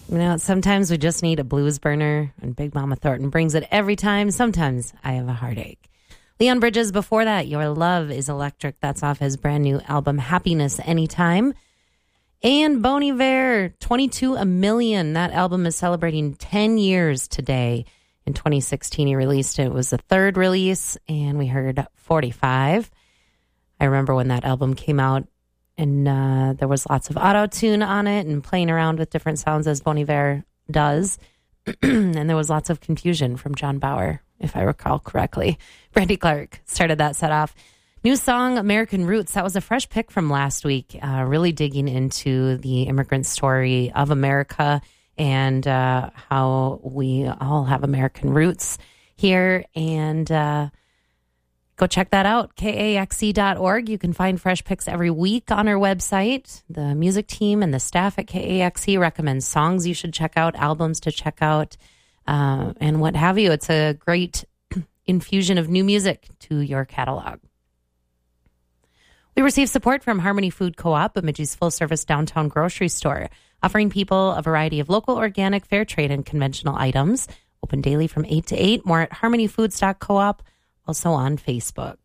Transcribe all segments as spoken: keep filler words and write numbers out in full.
You know, sometimes we just need a blues burner, and Big Mama Thornton brings it every time. Sometimes I have a heartache. Leon Bridges, before that, Your Love is Electric. That's off his brand new album, Happiness Anytime. And Bon Iver, twenty-two A Million. That album is celebrating ten years today. In twenty sixteen, he released it. It was the third release, and we heard forty-five. I remember when that album came out, and uh, there was lots of auto-tune on it and playing around with different sounds as Bon Iver does. And there was lots of confusion from John Bauer, if I recall correctly. Brandy Clark started that set off. New song, American Roots. That was a fresh pick from last week, uh, really digging into the immigrant story of America and uh, how we all have American roots here. And uh, go check that out, K A X E dot org. You can find fresh picks every week on our website. The music team and the staff at K A X E recommend songs you should check out, albums to check out, uh, and what have you. It's a great infusion of new music to your catalog. We receive support from Harmony Food Co-op, Bemidji's full-service downtown grocery store, offering people a variety of local, organic, fair trade, and conventional items. Open daily from eight to eight. More at harmony foods dot coop, also on Facebook.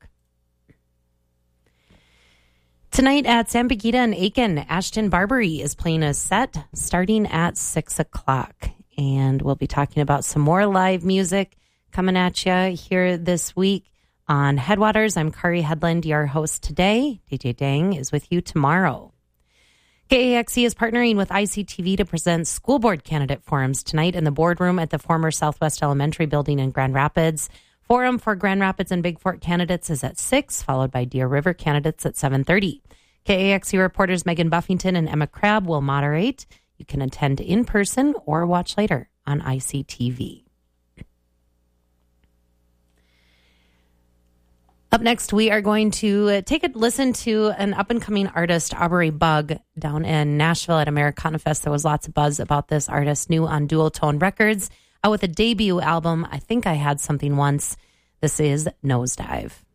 Tonight at San Pagita and Aiken, Ashton Barbary is playing a set starting at six o'clock. And we'll be talking about some more live music coming at you here this week. On Headwaters, I'm Kari Headland, your host today. D J Dang is with you tomorrow. K A X E is partnering with I C T V to present school board candidate forums tonight in the boardroom at the former Southwest Elementary Building in Grand Rapids. Forum for Grand Rapids and Big Fort candidates is at six, followed by Deer River candidates at seven thirty. K A X E reporters Megan Buffington and Emma Crabb will moderate. You can attend in person or watch later on I C T V. Up next, we are going to take a listen to an up-and-coming artist, Aubrey Bug, down in Nashville at Americana Fest. There was lots of buzz about this artist, new on Dual Tone Records, out with a debut album, I Think I Had Something Once. This is Nosedive.